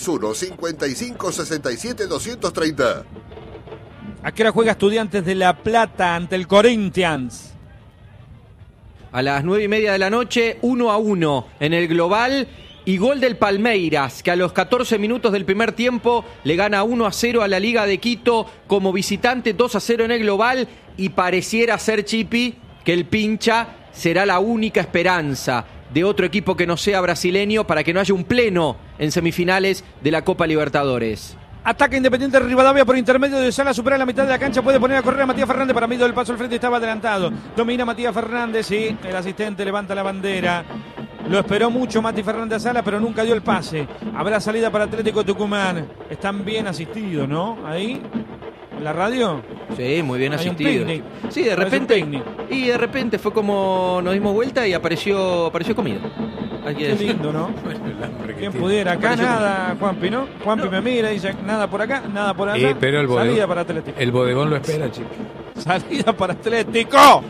Speaker 4: 261-5567-230.
Speaker 1: ¿A qué hora juega Estudiantes de La Plata ante el Corinthians?
Speaker 2: A las 9:30 de la noche, 1-1 en el global. Y gol del Palmeiras, que a los 14 minutos del primer tiempo le gana 1-0 a la Liga de Quito como visitante, 2-0 en el global. Y pareciera ser, Chipi, que el Pincha será la única esperanza de otro equipo que no sea brasileño para que no haya un pleno en semifinales de la Copa Libertadores.
Speaker 1: Ataca Independiente Rivadavia por intermedio de Sala, supera la mitad de la cancha, puede poner a correr a Matías Fernández para medio del paso al frente, estaba adelantado. Domina Matías Fernández y el asistente levanta la bandera. Lo esperó mucho Mati Fernández Sala, pero nunca dio el pase. Habrá salida para Atlético Tucumán. Están bien asistidos, ¿no? Ahí, en la radio.
Speaker 2: Sí, muy bien asistidos. Sí, de repente fue como nos dimos vuelta y apareció comida.
Speaker 1: Qué lindo, ¿no? ¿Quién pudiera? Acá nada, Juanpi, ¿no? Juanpi me mira y dice, nada por acá, nada por allá.
Speaker 3: Pero
Speaker 1: salida para Atlético.
Speaker 3: El bodegón lo espera, chicos.
Speaker 1: Salida para Atlético.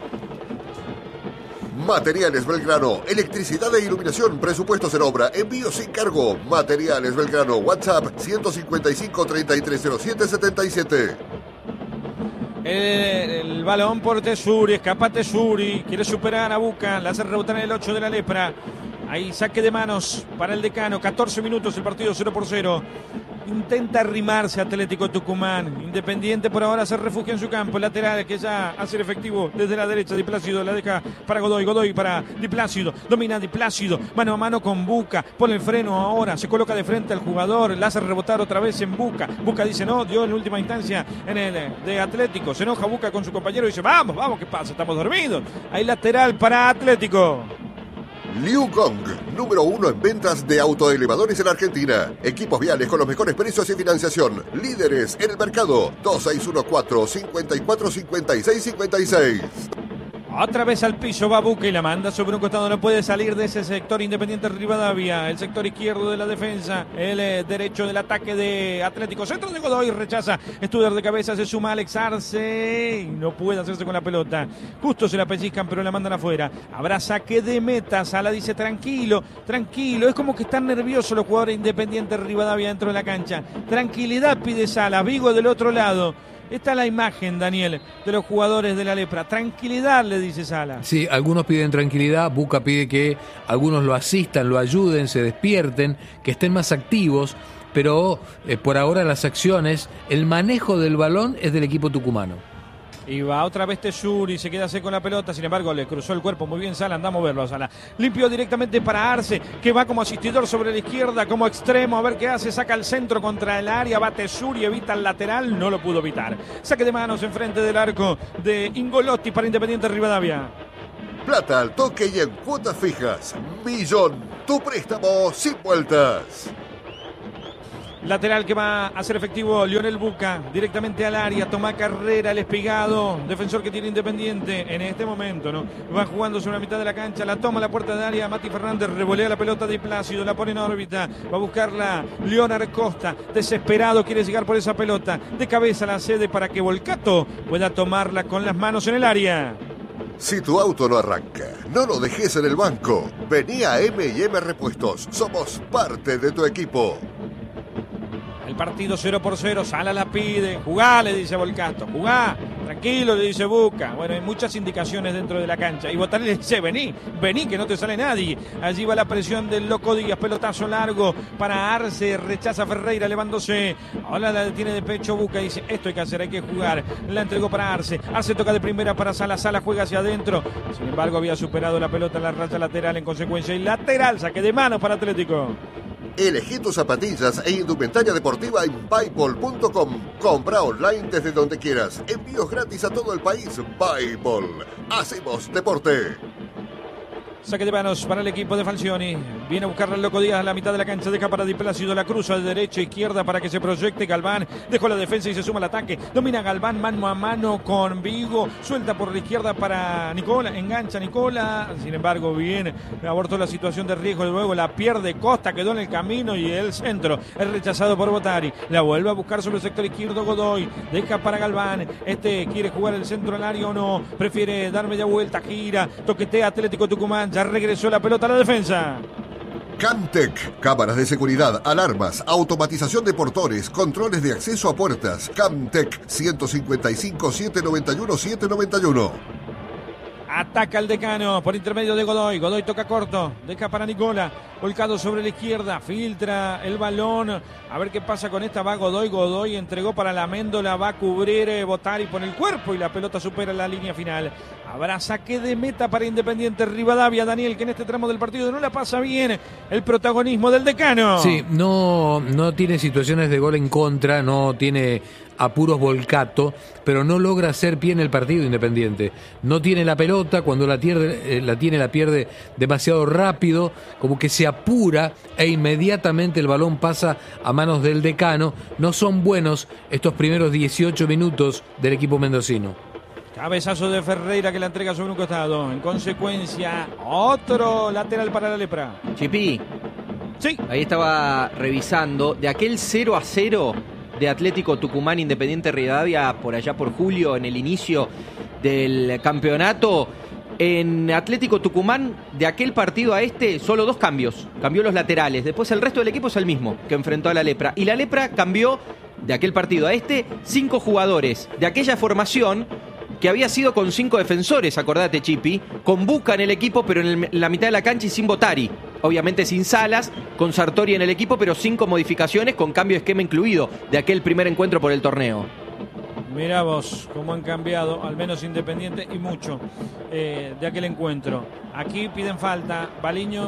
Speaker 4: Materiales Belgrano, electricidad e iluminación, presupuestos en obra, envío sin cargo. Materiales Belgrano, WhatsApp 155-3307-77.
Speaker 1: El balón por Tesuri, escapa Tesuri, quiere superar a Buca, la hace rebotar en el 8 de la Lepra. Ahí saque de manos para el Decano, 14 minutos el partido 0-0. Intenta arrimarse Atlético Tucumán. Independiente por ahora se refugia en su campo. Lateral que ya hace el efectivo desde la derecha. Di Plácido la deja para Godoy. Godoy para Di Plácido. Domina Di Plácido. Mano a mano con Buca. Pone el freno ahora. Se coloca de frente al jugador. La hace rebotar otra vez en Buca. Buca dice no. Dio en última instancia en el de Atlético. Se enoja Buca con su compañero y dice vamos, ¿qué pasa? Estamos dormidos. Ahí lateral para Atlético.
Speaker 4: Liu Gong, número 1 en ventas de autoelevadores en Argentina. Equipos viales con los mejores precios y financiación. Líderes en el mercado. 2614-545656.
Speaker 1: Otra vez al piso va Buca y la manda sobre un costado. No puede salir de ese sector Independiente Rivadavia. El sector izquierdo de la defensa. El derecho del ataque de Atlético. Centro de Godoy, rechaza. Studer de cabeza, se suma Alex Arce. No puede hacerse con la pelota. Justo se la pellizcan, pero la mandan afuera. Habrá saque de meta. Sala dice tranquilo, tranquilo. Es como que están nerviosos los jugadores Independiente Rivadavia dentro de la cancha. Tranquilidad pide Sala. Vigo del otro lado. Esta es la imagen, Daniel, de los jugadores de la Lepra. Tranquilidad, le dice Sala.
Speaker 3: Sí, algunos piden tranquilidad. Buca pide que algunos lo asistan, lo ayuden, se despierten, que estén más activos. Pero por ahora las acciones, el manejo del balón es del equipo tucumano.
Speaker 1: Y va otra vez Tesuri, se queda seco con la pelota, sin embargo le cruzó el cuerpo muy bien Sala, anda a moverlo a Sala. Limpio directamente para Arce, que va como asistidor sobre la izquierda, como extremo, a ver qué hace, saca el centro contra el área, va Tesuri, evita el lateral, no lo pudo evitar. Saque de manos enfrente del arco de Ingolotti para Independiente Rivadavia.
Speaker 4: Plata al toque y en cuotas fijas. Millón, tu préstamo sin vueltas.
Speaker 1: Lateral que va a ser efectivo Lionel Buca, directamente al área, toma carrera el Espigado, defensor que tiene Independiente en este momento, ¿no? Va jugando sobre la mitad de la cancha, la toma la puerta de área, Mati Fernández revolea la pelota de Plácido, la pone en órbita, va a buscarla Leonard Costa, desesperado, quiere llegar por esa pelota, de cabeza la cede para que Volcato pueda tomarla con las manos en el área.
Speaker 4: Si tu auto no arranca, no lo dejes en el banco. Vení a M&M Repuestos, somos parte de tu equipo.
Speaker 1: El partido 0-0, Sala la pide, jugá, le dice Volcato, jugá, tranquilo, le dice Buca. Bueno, hay muchas indicaciones dentro de la cancha. Y Botarelli le dice, vení, que no te sale nadie. Allí va la presión del Loco Díaz, pelotazo largo para Arce, rechaza Ferreira, levándose. Ahora la detiene de pecho Buca y dice, esto hay que hacer, hay que jugar. La entregó para Arce, Arce toca de primera para Sala, Sala juega hacia adentro. Sin embargo, había superado la pelota en la raya lateral, en consecuencia, y lateral, saque de manos para Atlético.
Speaker 4: Elegí tus zapatillas e indumentaria deportiva en Buypol.com. Compra online desde donde quieras. Envíos gratis a todo el país. Buypol. Hacemos deporte.
Speaker 1: Saque de manos para el equipo de Falcioni. Viene a buscarle al Loco Díaz a la mitad de la cancha. Deja para Di Plácido. La cruza de derecha a izquierda para que se proyecte Galván. Dejó la defensa y se suma al ataque. Domina Galván mano a mano con Vigo. Suelta por la izquierda para Nicola. Engancha Nicola. Sin embargo, bien abortó la situación de riesgo. Luego la pierde Costa. Quedó en el camino y el centro es rechazado por Botari. La vuelve a buscar sobre el sector izquierdo Godoy. Deja para Galván. Quiere jugar el centro al área o no. Prefiere dar media vuelta. Gira. Toquetea Atlético Tucumán. Ya regresó la pelota a la defensa.
Speaker 4: Camtec, cámaras de seguridad, alarmas, automatización de portones, controles de acceso a puertas. Camtec, 155-791-791.
Speaker 1: Ataca el Decano por intermedio de Godoy. Godoy toca corto, deja para Nicola. Volcado sobre la izquierda, filtra el balón. A ver qué pasa con esta. Va Godoy. Godoy entregó para la Méndola. Va a cubrir Botari por el cuerpo y la pelota supera la línea final. Habrá saque de meta para Independiente Rivadavia. Daniel, que en este tramo del partido no la pasa bien. El protagonismo del Decano.
Speaker 3: Sí, no tiene situaciones de gol en contra, no tiene apuros Volcato, pero no logra hacer pie en el partido Independiente. No tiene la pelota, cuando la pierde demasiado rápido, como que se apura e inmediatamente el balón pasa a manos del Decano. No son buenos estos primeros 18 minutos del equipo mendocino.
Speaker 1: Cabezazo de Ferreira que la entrega sobre un costado. En consecuencia, otro lateral para la Lepra.
Speaker 2: Chipi.
Speaker 1: Sí.
Speaker 2: Ahí estaba revisando. De aquel 0-0 de Atlético Tucumán Independiente Rivadavia por allá por julio, en el inicio del campeonato, en Atlético Tucumán, de aquel partido a este, solo 2 cambios. Cambió los laterales. Después el resto del equipo es el mismo que enfrentó a la Lepra. Y la Lepra cambió, de aquel partido a este, 5 jugadores. De aquella formación que había sido con 5 defensores, acordate, Chipi, con Buca en el equipo, pero en la mitad de la cancha y sin Botari. Obviamente sin Salas, con Sartori en el equipo, pero 5 modificaciones con cambio de esquema incluido de aquel primer encuentro por el torneo.
Speaker 1: Mirá vos cómo han cambiado, al menos Independiente, y mucho de aquel encuentro. Aquí piden falta, Baliño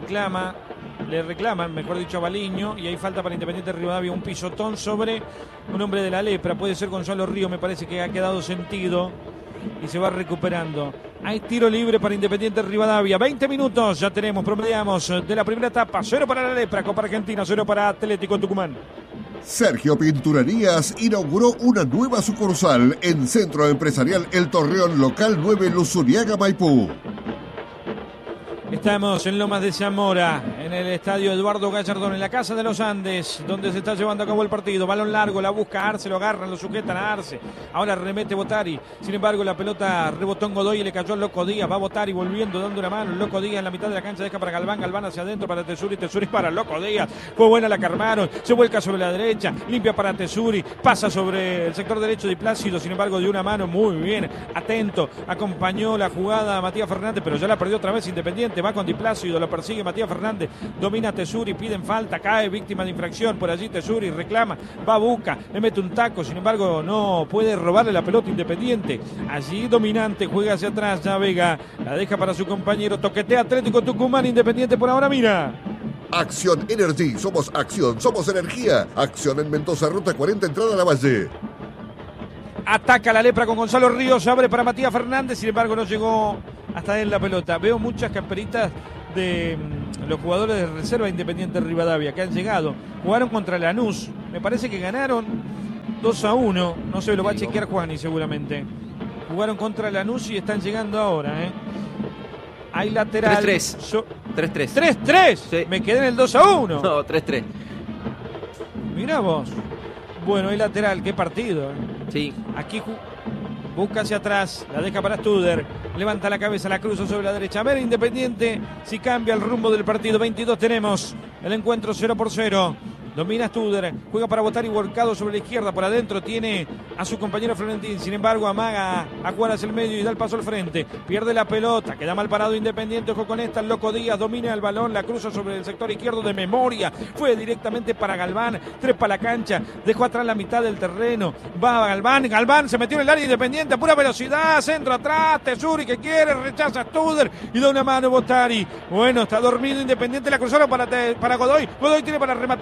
Speaker 1: le reclaman, mejor dicho, a Baliño, y hay falta para Independiente Rivadavia, un pisotón sobre un hombre de la Lepra, puede ser Gonzalo Río, me parece que ha quedado sentido y se va recuperando. Hay tiro libre para Independiente Rivadavia, 20 minutos ya tenemos, promediamos de la primera etapa, 0 para la Lepra, Copa Argentina, 0 para Atlético Tucumán.
Speaker 4: Sergio Pinturerías inauguró una nueva sucursal en Centro Empresarial El Torreón, local 9, Luzuriaga, Maipú.
Speaker 1: Estamos en Lomas de Zamora, en el estadio Eduardo Gallardón, en la Casa de los Andes, donde se está llevando a cabo el partido. Balón largo, la busca Arce, lo agarran, lo sujetan a Arce. Ahora remete Botari. Sin embargo, la pelota rebotó en Godoy y le cayó al Loco Díaz. Va Botari volviendo, dando una mano. El Loco Díaz en la mitad de la cancha deja para Galván. Galván hacia adentro para Tesuri. Tesuri para el Loco Díaz. Fue buena la que armaron. Se vuelca sobre la derecha. Limpia para Tesuri. Pasa sobre el sector derecho de Plácido. Sin embargo, dio una mano muy bien. Atento. Acompañó la jugada a Matías Fernández, pero ya la perdió otra vez Independiente. Va con Di Plácido, lo persigue Matías Fernández, domina Tesuri, piden falta, cae víctima de infracción, por allí Tesuri reclama, va Buca, le mete un taco, sin embargo no puede robarle la pelota Independiente, allí dominante, juega hacia atrás, ya Vega, la deja para su compañero, toquetea Atlético Tucumán, Independiente por ahora, mira.
Speaker 4: Acción Energy, somos acción, somos energía. Acción en Mendoza, ruta 40, entrada a la Valle.
Speaker 1: Ataca la Lepra con Gonzalo Ríos, abre para Matías Fernández, sin embargo no llegó hasta él la pelota. Veo muchas camperitas de los jugadores de reserva Independiente Rivadavia que han llegado. Jugaron contra Lanús, me parece que ganaron 2-1, no sé, lo va a chequear Juani seguramente. Jugaron contra Lanús y están llegando ahora, Hay lateral.
Speaker 2: 3-3. 3-3.
Speaker 1: 3-3.
Speaker 2: Sí.
Speaker 1: Me quedé en el 2-1.
Speaker 2: No, 3-3.
Speaker 1: Mirá vos. Bueno, hay lateral, qué partido.
Speaker 2: Sí.
Speaker 1: Aquí busca hacia atrás, la deja para Studer, levanta la cabeza, la cruza sobre la derecha. A ver, Independiente, si cambia el rumbo del partido. 22 tenemos, el encuentro 0-0. Domina Studer, juega para Botari, volcado sobre la izquierda, por adentro tiene a su compañero Florentín, sin embargo amaga a jugar hacia el medio y da el paso al frente, pierde la pelota, queda mal parado Independiente, ojo con esta, el Loco Díaz domina el balón, la cruza sobre el sector izquierdo de memoria, fue directamente para Galván, trepa la cancha, dejó atrás la mitad del terreno, va Galván, Galván se metió en el área Independiente, a pura velocidad, centro atrás, Tesuri que quiere, rechaza Studer y da una mano Botari, bueno, está dormido Independiente, la cruzaron para Godoy, Godoy tiene para rematar, puerta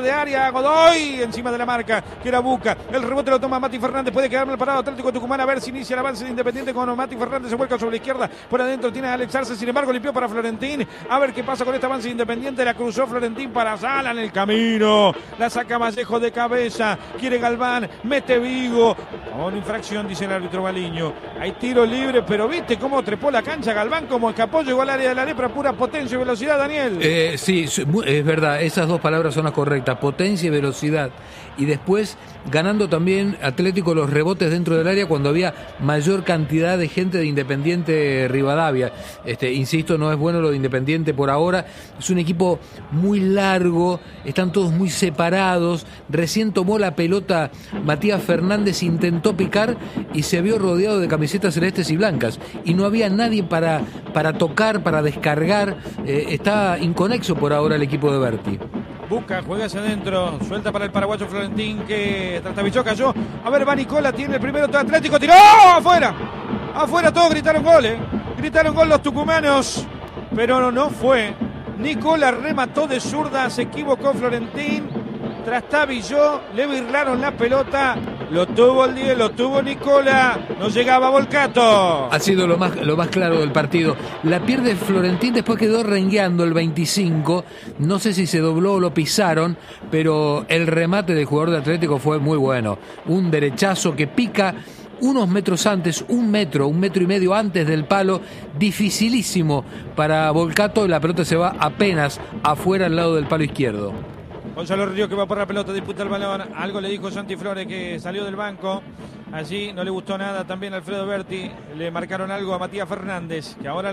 Speaker 1: de área, Godoy encima de la marca, que era Buca, el rebote lo toma Mati Fernández, puede quedar mal parado Atlético Tucumán, a ver si inicia el avance de Independiente con Mati Fernández, se vuelca sobre la izquierda, por adentro tiene a Alex Arce, sin embargo limpió para Florentín, a ver qué pasa con este avance de Independiente, la cruzó Florentín para Sala en el camino, la saca Vallejo de cabeza, quiere Galván, mete Vigo, una infracción dice el árbitro Baliño, hay tiro libre, pero viste cómo trepó la cancha Galván, como escapó, llegó al área de la lepra, pura potencia y velocidad, Daniel.
Speaker 3: Sí, es verdad, esas dos palabras son las correctas, potencia y velocidad. Y después ganando también Atlético los rebotes dentro del área cuando había mayor cantidad de gente de Independiente Rivadavia. Insisto, no es bueno lo de Independiente por ahora, es un equipo muy largo, están todos muy separados, recién tomó la pelota Matías Fernández, intentó picar y se vio rodeado de camisetas celestes y blancas y no había nadie para tocar, para descargar, está inconexo por ahora el equipo de Berti.
Speaker 1: Busca, juega hacia adentro, suelta para el paraguayo Florentín que Trastavilló cayó. A ver, va Nicola, tiene el primero todo Atlético, tiró afuera. Afuera todos gritaron gol, gritaron gol los tucumanos, pero no fue. Nicola remató de zurda, se equivocó Florentín. Trastabilló, le birlaron la pelota, lo tuvo el 10, lo tuvo Nicola, no llegaba Volcato.
Speaker 3: Ha sido lo más claro del partido. La pierde Florentín, después quedó rengueando el 25, no sé si se dobló o lo pisaron, pero el remate del jugador de Atlético fue muy bueno. Un derechazo que pica unos metros antes, un metro y medio antes del palo, dificilísimo para Volcato, la pelota se va apenas afuera al lado del palo izquierdo.
Speaker 1: Gonzalo Río que va por la pelota, disputa el balón. Algo le dijo Santi Flores que salió del banco. Allí no le gustó nada también a Alfredo Berti. Le marcaron algo a Matías Fernández, que ahora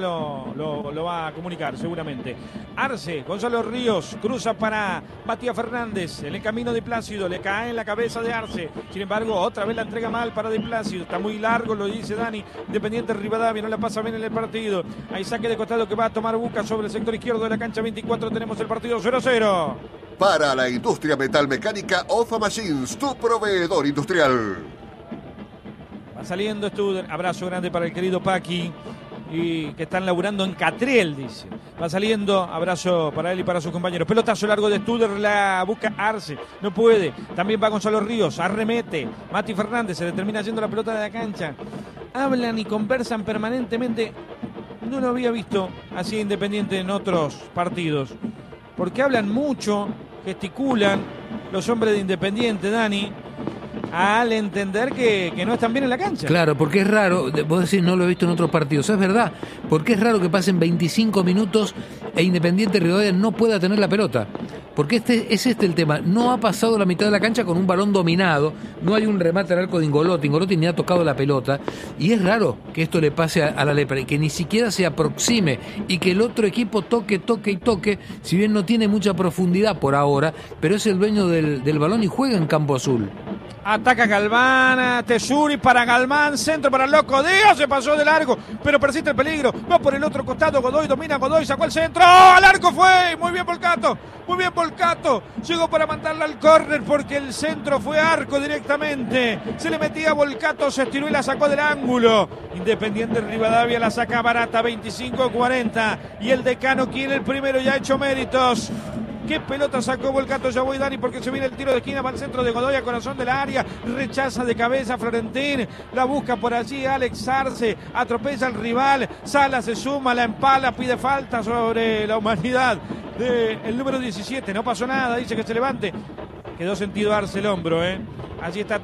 Speaker 1: lo va a comunicar seguramente. Arce, Gonzalo Ríos, cruza para Matías Fernández. En el camino de Plácido, le cae en la cabeza de Arce. Sin embargo, otra vez la entrega mal para de Plácido. Está muy largo, lo dice Dani. Independiente Rivadavia, no la pasa bien en el partido. Hay saque de costado que va a tomar Buca sobre el sector izquierdo de la cancha 24. Tenemos el partido 0-0.
Speaker 4: Para la industria metalmecánica, Ofa Machines, tu proveedor industrial.
Speaker 1: Va saliendo Studer, abrazo grande para el querido Paqui, y que están laburando en Catriel, dice. Va saliendo, abrazo para él y para sus compañeros. Pelotazo largo de Studer, la busca Arce, no puede. También va Gonzalo Ríos, arremete. Mati Fernández, se le termina yendo la pelota de la cancha. Hablan y conversan permanentemente. No lo había visto así Independiente en otros partidos. Porque hablan mucho, gesticulan los hombres de Independiente, Dani, al entender que no están bien en la cancha.
Speaker 3: Claro, porque es raro, vos decís no lo he visto en otros partidos, es verdad, porque es raro que pasen 25 minutos e Independiente Rivadavia no pueda tener la pelota. Porque es el tema, no ha pasado la mitad de la cancha con un balón dominado, no hay un remate al arco de Ingolotti ni ha tocado la pelota, y es raro que esto le pase a la lepra, y que ni siquiera se aproxime, y que el otro equipo toque, si bien no tiene mucha profundidad por ahora, pero es el dueño del balón y juega en campo azul.
Speaker 1: Ataca Galván, Tesuri para Galván, centro para el Loco Díaz, se pasó de largo, pero persiste el peligro, va por el otro costado, Godoy domina, Godoy sacó el centro, al arco fue, muy bien Volcato, llegó para mandarla al córner porque el centro fue arco directamente, se le metía a Volcato, se estiró y la sacó del ángulo. Independiente Rivadavia la saca barata, 25-40, y el decano quiere el primero, ya ha hecho méritos. ¿Qué pelota sacó Volcato? Ya voy, Dani, porque se viene el tiro de esquina, va al centro de Godoy, a corazón del área, rechaza de cabeza Florentín, la busca por allí Alex Arce, atropella al rival, Sala se suma, la empala, pide falta sobre la humanidad del número 17, no pasó nada, dice que se levante, quedó sentido Arce el hombro, allí está